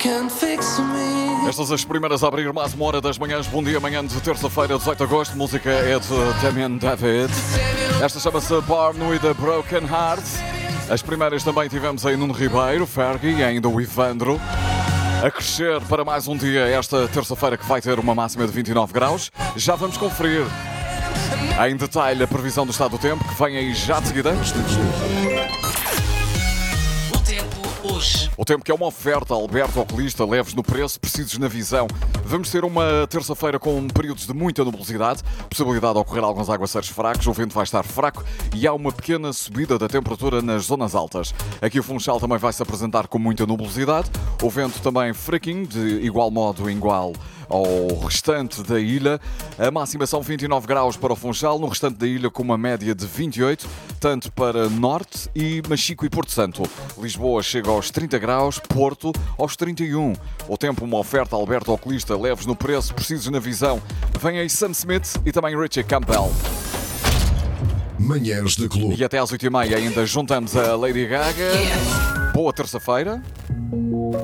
Estas as primeiras a abrir mais uma hora das manhãs. Bom dia, manhã de terça-feira, 18 de agosto. Música é de Damien David. Esta chama-se Born with a Broken Heart. As primeiras também tivemos aí Nuno Ribeiro, Fergie e ainda o Ivandro. A crescer para mais um dia esta terça-feira que vai ter uma máxima de 29 graus. Já vamos conferir em detalhe a previsão do estado do tempo que vem aí já de seguida. O tempo que é uma oferta, Alberto Oculista, leves no preço, precisos na visão. Vamos ter uma terça-feira com períodos de muita nubosidade, possibilidade de ocorrer alguns aguaceiros fracos, o vento vai estar fraco e há uma pequena subida da temperatura nas zonas altas. Aqui o Funchal também vai se apresentar com muita nubosidade, o vento também fraquinho, de igual modo igual ao restante da ilha. A máxima são 29 graus para o Funchal, no restante da ilha com uma média de 28, tanto para Norte e Machico e Porto Santo. Lisboa chega aos 30 graus, Porto aos 31. O tempo uma oferta, Alberto Oculista, leves no preço, precisos na visão. Vem aí Sam Smith e também Richie Campbell. Manhãs da Globo. E até às 8h30 ainda juntamos a Lady Gaga. Boa terça-feira.